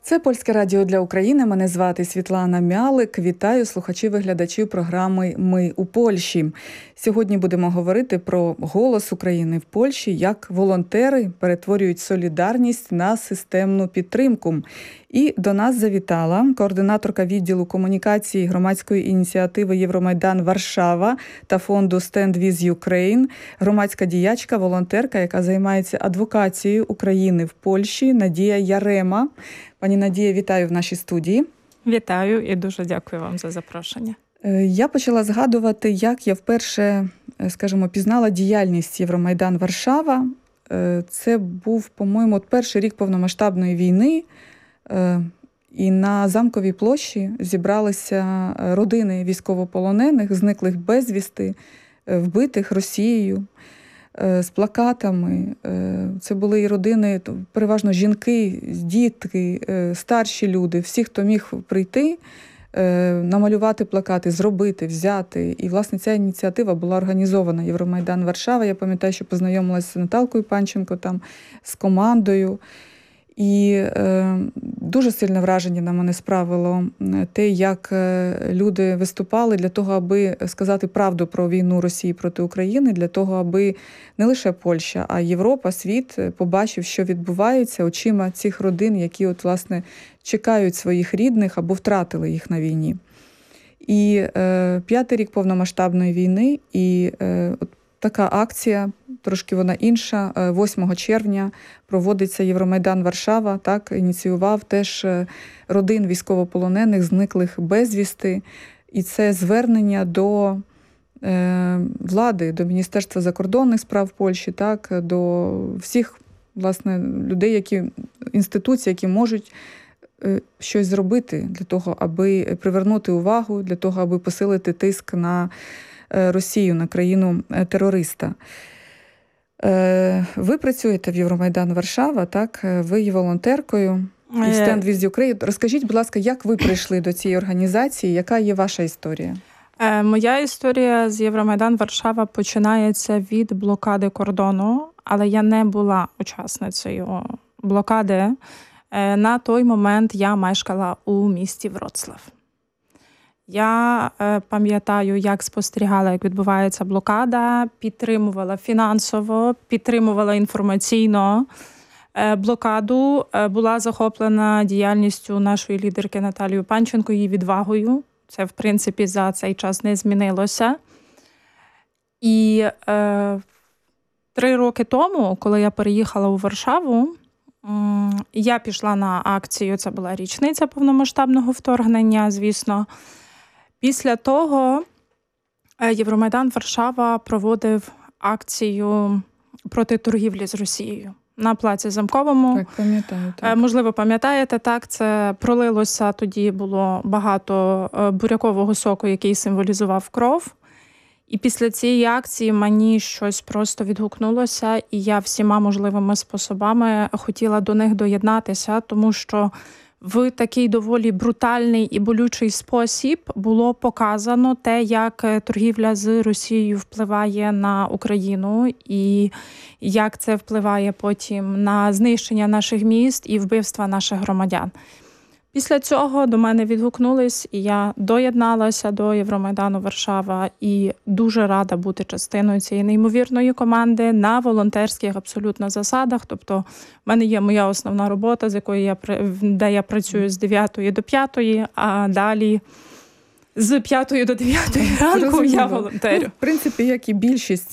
Це Польське радіо для України. Мене звати Світлана Мялик. Вітаю слухачів і глядачів програми «Ми у Польщі». Сьогодні будемо говорити про голос України в Польщі, як волонтери перетворюють солідарність на системну підтримку. І до нас завітала координаторка відділу комунікації громадської ініціативи «Євромайдан Варшава» та фонду Stand with Ukraine, громадська діячка, волонтерка, яка займається адвокацією України в Польщі, Надія Ярема. Пані Надія, вітаю в нашій студії. Вітаю і дуже дякую вам за запрошення. Я почала згадувати, як я вперше, пізнала діяльність Євромайдан Варшава. Це був, по-моєму, перший рік повномасштабної війни. І на Замковій площі зібралися родини військовополонених, зниклих безвісти, вбитих Росією, з плакатами. Це були і родини, переважно жінки, дітки, старші люди, всі, хто міг прийти, намалювати плакати, зробити, взяти. І, власне, ця ініціатива була організована Євромайдан Варшава. Я пам'ятаю, що познайомилася з Наталкою Панченко там, з командою. І дуже сильне враження на мене справило те, як люди виступали для того, аби сказати правду про війну Росії проти України, для того, аби не лише Польща, а Європа, світ побачив, що відбувається очима цих родин, які, власне, чекають своїх рідних або втратили їх на війні. І 5-й рік повномасштабної війни, і така акція, трошки вона інша, 8 червня проводиться Євромайдан Варшава, так, ініціював теж родин військовополонених, зниклих безвісти. І це звернення до влади, до Міністерства закордонних справ Польщі, так, до всіх, власне, людей, інституцій, які можуть щось зробити для того, аби привернути увагу, для того, аби посилити тиск на Росію, на країну-терориста. Ви працюєте в Євромайдан Варшава, так? Ви є волонтеркою і Stand with Ukraine. Розкажіть, будь ласка, як ви прийшли до цієї організації? Яка є ваша історія? Моя історія з Євромайдан Варшава починається від блокади кордону, але я не була учасницею блокади. На той момент я мешкала у місті Вроцлав. Я пам'ятаю, як спостерігала, як відбувається блокада, підтримувала фінансово, підтримувала інформаційно блокаду, була захоплена діяльністю нашої лідерки Наталії Панченко, її відвагою. Це, в принципі, за цей час не змінилося. І 3 роки тому, коли я переїхала у Варшаву, я пішла на акцію, це була річниця повномасштабного вторгнення, звісно. Після того Євромайдан Варшава проводив акцію проти торгівлі з Росією на плаці Замковому. Так, пам'ятаю. Так. Можливо, пам'ятаєте, так, це пролилося, тоді було багато бурякового соку, який символізував кров. І після цієї акції мені щось просто відгукнулося, і я всіма можливими способами хотіла до них доєднатися, тому що в такий доволі брутальний і болючий спосіб було показано те, як торгівля з Росією впливає на Україну і як це впливає потім на знищення наших міст і вбивства наших громадян. Після цього до мене відгукнулись, і я доєдналася до Євромайдану Варшава і дуже рада бути частиною цієї неймовірної команди на волонтерських абсолютно засадах. Тобто в мене є моя основна робота, де я працюю з 9 до 5, а далі з 5 до 9 ранку я волонтерю. В принципі, як і більшість